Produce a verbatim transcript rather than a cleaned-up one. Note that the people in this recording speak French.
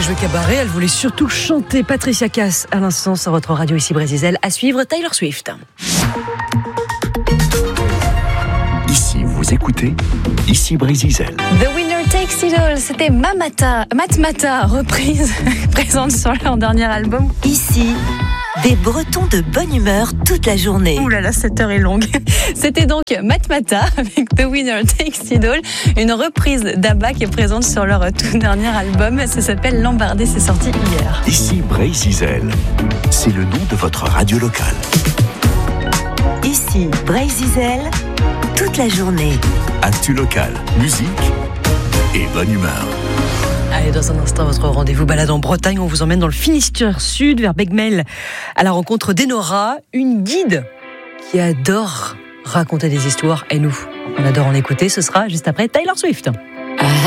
jouer cabaret, elle voulait surtout chanter. Patricia Cass à l'instant sur votre radio ici Brésil. À suivre Taylor Swift. Ici vous écoutez Ici Brésil. The Winner Takes It All, c'était Mamata, Matmata, reprise présente sur leur dernier album. Ici, des Bretons de bonne humeur toute la journée. Ouh là là, cette heure est longue. C'était donc Matmata avec The Winner Takes It All, une reprise d'Abba qui est présente sur leur tout dernier album. Ça s'appelle Lambardé, c'est sorti hier. Ici Brésil, c'est le nom de votre radio locale. Ici, Brésil, toute la journée. Actu local, musique et bonne humeur. Allez, dans un instant, votre rendez-vous balade en Bretagne. On vous emmène dans le Finistère Sud, vers Begmel, à la rencontre d'Enora, une guide qui adore raconter des histoires. Et nous, on adore en écouter. Ce sera juste après Taylor Swift.